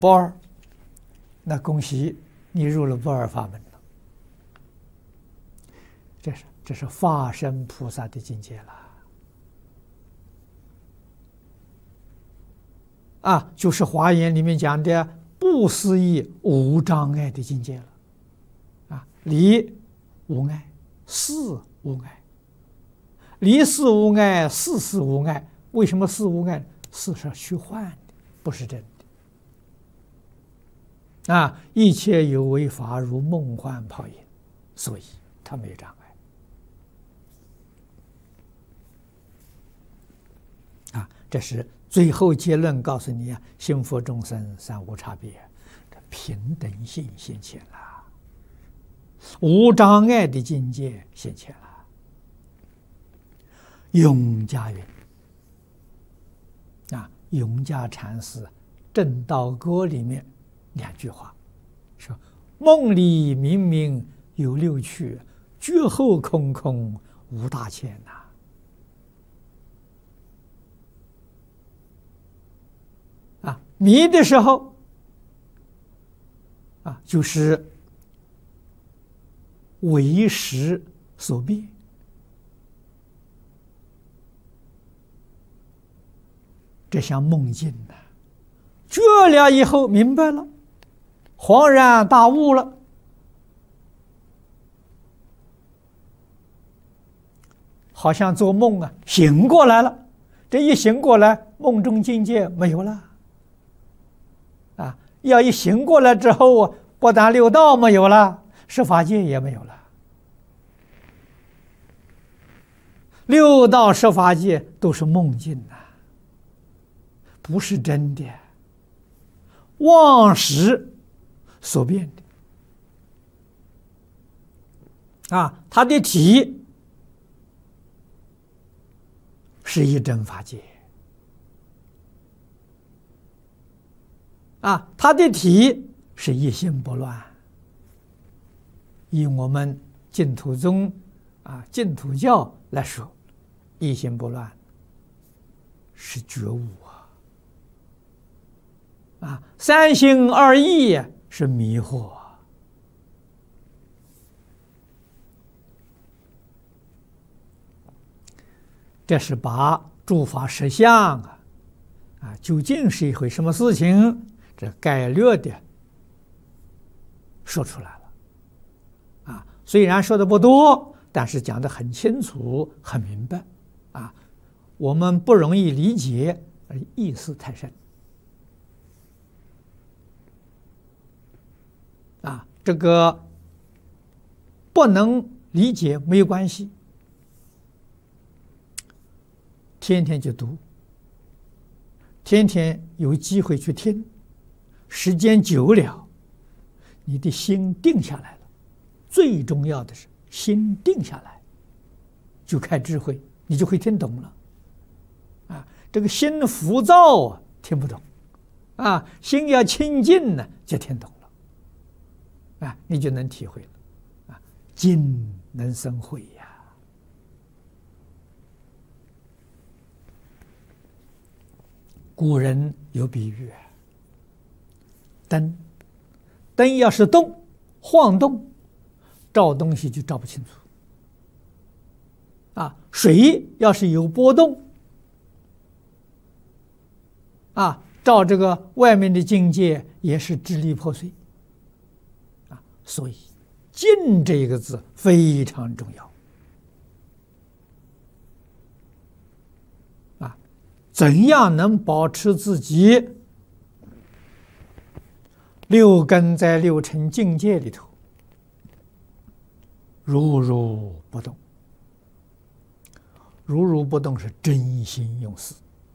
不二，那恭喜你入了不二法门了。这是法身菩萨的境界了。就是《华严》里面讲的不思议无障碍的境界了。离无碍，事无碍，离事无碍，事无碍。为什么事无碍？事是虚幻的，不是真的。一切有为法如梦幻泡影，所以它没有障碍。这是最后结论告诉你心佛众生三无差别，这平等性现前了，无障碍的境界现前了。永嘉云永嘉禅师《正道歌》里面2句话说：“梦里明明有六趣，觉后空空无大千呐。”迷的时候就是为识所变，这像梦境呐。觉了以后明白了，恍然大悟了，好像做梦醒过来了。这一醒过来，梦中境界没有了。要一醒过来之后不但六道没有了，十法界也没有了。六道十法界都是梦境不是真的，妄识所变的。它的体是一真法界。它的体是一心不乱。以我们净土宗净土教来说，一心不乱是觉悟三心二意是迷惑。这是把诸法实相究竟是一回什么事情，这概略的说出来了。虽然说的不多，但是讲得很清楚很明白。我们不容易理解，而意思太深。这个不能理解没有关系，天天去读，天天有机会去听，时间久了，你的心定下来了。最重要的是心定下来，就开智慧，你就会听懂了。这个心浮躁听不懂，心要清净呢，就听懂了。你就能体会了。静能生慧呀。古人有比喻，灯要是晃动，照东西就照不清楚。水要是有波动，照这个外面的境界也是支离破碎。所以静这个字非常重要。怎样能保持自己六根在六尘境界里头如如不动？如如不动是真心用事。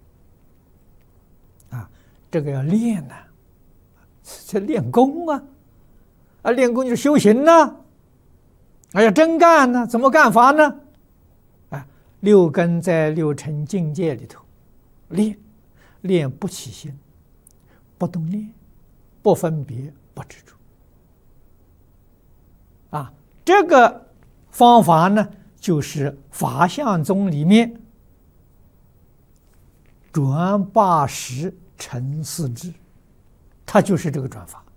这个要练这练功练功就是修行要真干怎么干法呢？六根在六尘境界里头练不起心，不动念，不分别，不执着。这个方法呢，就是法相宗里面转八识成四智它就是这个转法。